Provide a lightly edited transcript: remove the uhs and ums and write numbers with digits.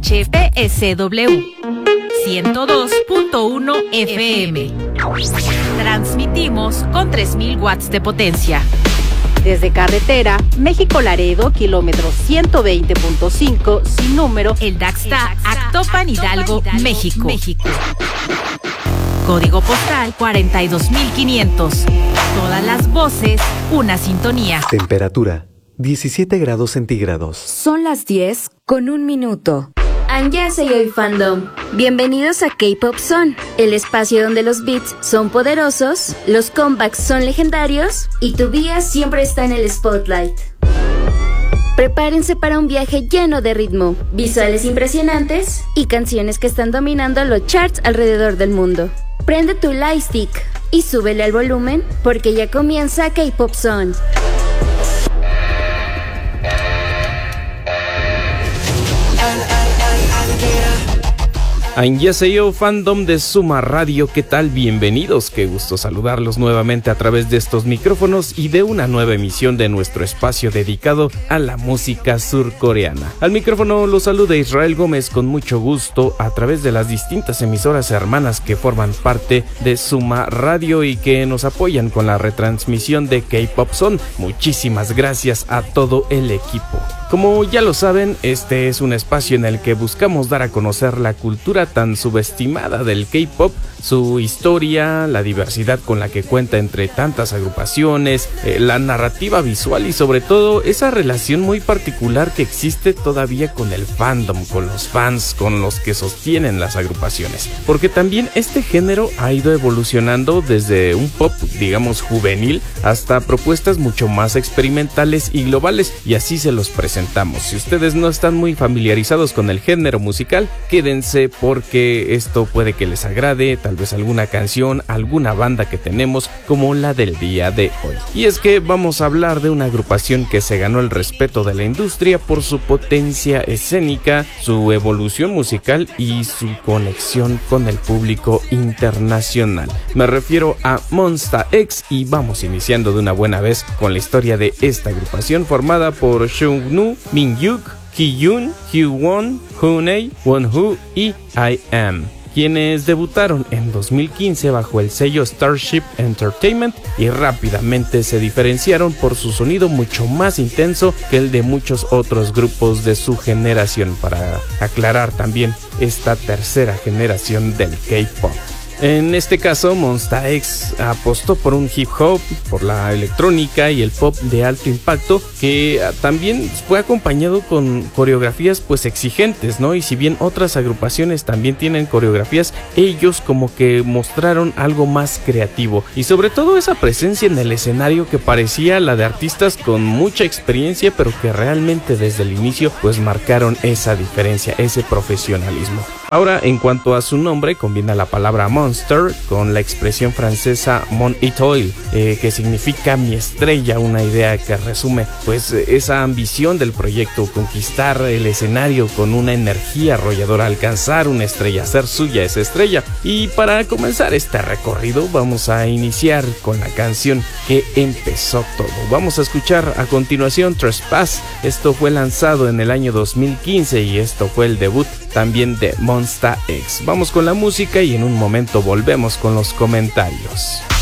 HPSW 102.1 FM. Transmitimos con 3000 watts de potencia. Desde carretera, México-Laredo, kilómetro 120.5, sin número, El Daxta, Actopan, Hidalgo, México. Código postal 42500. Todas las voces, una sintonía. Temperatura 17 grados centígrados. Son las 10:01. Annyeonghaseyo Fandom. Bienvenidos a K-Pop Zone, el espacio donde los beats son poderosos, los comebacks son legendarios y tu día siempre está en el spotlight. Prepárense para un viaje lleno de ritmo, visuales impresionantes y canciones que están dominando los charts alrededor del mundo. Prende tu lightstick y súbele al volumen porque ya comienza K-Pop Zone. Annyeonghaseyo Fandom de Suma Radio, ¿qué tal? Bienvenidos, qué gusto saludarlos nuevamente a través de estos micrófonos y de una nueva emisión de nuestro espacio dedicado a la música surcoreana. Al micrófono los saluda Israel Gómez con mucho gusto a través de las distintas emisoras hermanas que forman parte de Suma Radio y que nos apoyan con la retransmisión de K-Pop Zone. Muchísimas gracias a todo el equipo. Como ya lo saben, este es un espacio en el que buscamos dar a conocer la cultura tan subestimada del K-pop, su historia, la diversidad con la que cuenta entre tantas agrupaciones, la narrativa visual y sobre todo esa relación muy particular que existe todavía con el fandom, con los fans, con los que sostienen las agrupaciones. Porque también este género ha ido evolucionando desde un pop, digamos, juvenil, hasta propuestas mucho más experimentales y globales, y así se los presentamos. Si ustedes no están muy familiarizados con el género musical, quédense porque esto puede que les agrade, tal vez alguna canción, alguna banda que tenemos como la del día de hoy. Y es que vamos a hablar de una agrupación que se ganó el respeto de la industria por su potencia escénica, su evolución musical y su conexión con el público internacional. Me refiero a Monsta X y vamos iniciando de una buena vez con la historia de esta agrupación formada por Seungnu, Minhyuk, Hee-yoon, Hee-won, Hoonei, Wonho y I.M, quienes debutaron en 2015 bajo el sello Starship Entertainment y rápidamente se diferenciaron por su sonido mucho más intenso que el de muchos otros grupos de su generación, para aclarar también esta tercera generación del K-pop. En este caso, Monsta X apostó por un hip hop, por la electrónica y el pop de alto impacto, que también fue acompañado con coreografías pues exigentes, ¿no? Y si bien otras agrupaciones también tienen coreografías, ellos como que mostraron algo más creativo y sobre todo esa presencia en el escenario que parecía la de artistas con mucha experiencia, pero que realmente desde el inicio pues marcaron esa diferencia, ese profesionalismo. Ahora, en cuanto a su nombre, combina la palabra Monster con la expresión francesa Mon Étoile, que significa mi estrella, una idea que resume pues esa ambición del proyecto, conquistar el escenario con una energía arrolladora, alcanzar una estrella, hacer suya esa estrella. Y para comenzar este recorrido vamos a iniciar con la canción que empezó todo. Vamos a escuchar a continuación Trespass. Esto fue lanzado en el año 2015 y esto fue el debut también de Monsta X. Vamos con la música y en un momento volvemos con los comentarios.